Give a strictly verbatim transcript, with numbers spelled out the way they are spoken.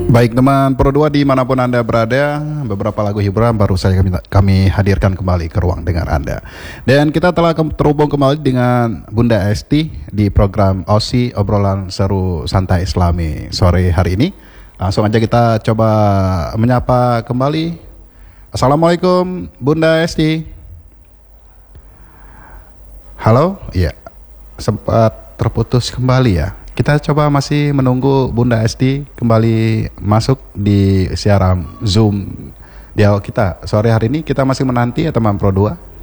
Baik teman Pro dua dimanapun Anda berada, beberapa lagu hiburan baru saja kami, kami hadirkan kembali ke ruang dengar Anda. Dan kita telah ke, terhubung kembali dengan Bunda Esti di program O S I Obrolan Seru Santai Islami sore hari ini. Langsung aja kita coba menyapa kembali. Assalamualaikum Bunda Esti. Halo, iya sempat terputus kembali ya. Kita coba masih menunggu Bunda Esti kembali masuk di siaran Zoom dialog kita. Sore hari ini kita masih menanti ya teman Pro dua.